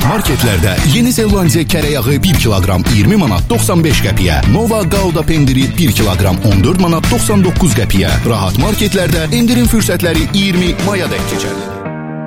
Marketlərdə Yeni Zelandiya kərə yağı 1 kiloqram 20 manat 95 qəpiyə, Nova Gouda pendiri 1 kiloqram 14 manat 99 qəpiyə. Rahat marketlərdə endirim fürsətləri 20 mayadək keçərlidir.